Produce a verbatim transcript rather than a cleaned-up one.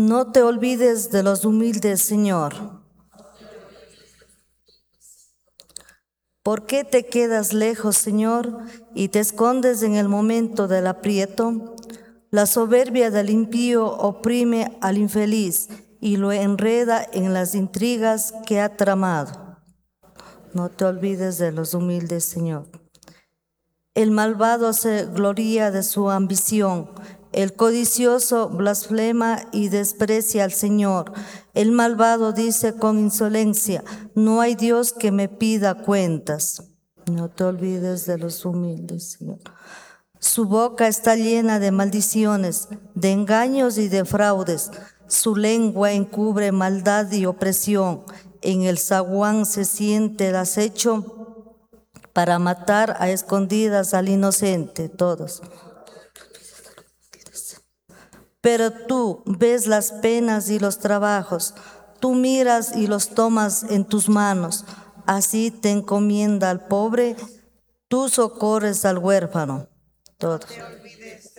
No te olvides de los humildes, Señor. ¿Por qué te quedas lejos, Señor, y te escondes en el momento del aprieto? La soberbia del impío oprime al infeliz y lo enreda en las intrigas que ha tramado. No te olvides de los humildes, Señor. El malvado se gloría de su ambición. El codicioso blasfema y desprecia al Señor. El malvado dice con insolencia: no hay Dios que me pida cuentas. No te olvides de los humildes, Señor. Su boca está llena de maldiciones, de engaños y de fraudes. Su lengua encubre maldad y opresión. En el zaguán se siente el acecho para matar a escondidas al inocente. Todos. Pero tú ves las penas y los trabajos, tú miras y los tomas en tus manos. Así te encomienda al pobre, tú socorres al huérfano. Todos. No te olvides